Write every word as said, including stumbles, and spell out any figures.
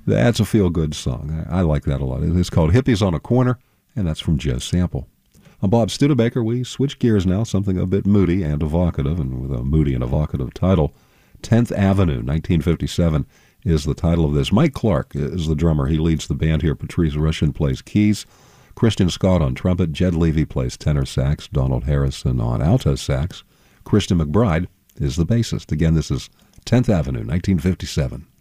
That's a feel-good song. I, I like that a lot. It's called Hippies on a Corner, and that's from Joe Sample. I'm Bob Studebaker. We switch gears now, something a bit moody and evocative, and with a moody and evocative title. tenth Avenue, nineteen fifty-seven, is the title of this. Mike Clark is the drummer. He leads the band here. Patrice Rushen plays keys. Christian Scott on trumpet. Jed Levy plays tenor sax. Donald Harrison on alto sax. Christian McBride is the bassist. Again, this is tenth Avenue, nineteen fifty-seven.